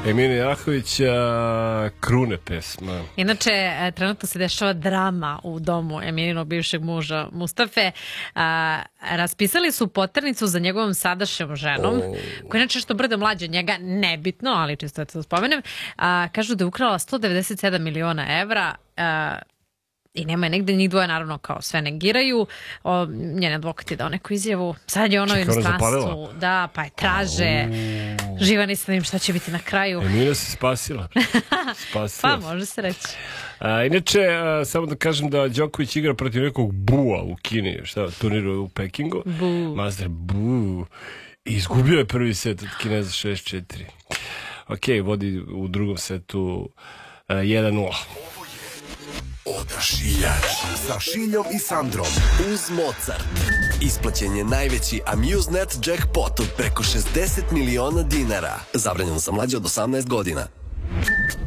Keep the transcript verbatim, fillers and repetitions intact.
Emina Jahović, Krune pesma. Inače, trenutno se dešava drama u domu Emininog bivšeg muža Mustafe. A, raspisali su poternicu za njegovom sadašnjom ženom, oh. koja inače što brdo mlađe njega, nebitno, ali čisto da to spomenem. A, kažu da je ukrala sto devedeset sedam miliona evra, a, i nema je negde, njih dvoje naravno kao sve negiraju. O, njene advokat je dao neku izjavu. Sad je ono u inostranstvu. Da, pa je traže. Oh. Živa nisam im šta će biti na kraju. Emina se spasila. spasila. Pa može se reći. A, inače, a, samo da kažem da Đoković igra protiv nekog Bua u Kini. Šta, turniruje u Pekingu. Bu. Master Bu. I izgubio je prvi set od Kineza šest četiri. Ok, vodi u drugom setu a, jedan nula. Odašiljač sa Šiljom i Sandrom uz Mozart. Isplaćen je najveći Amusenet jackpot od preko šezdeset miliona dinara. Zabranjeno za mlađe od osamnaest godina.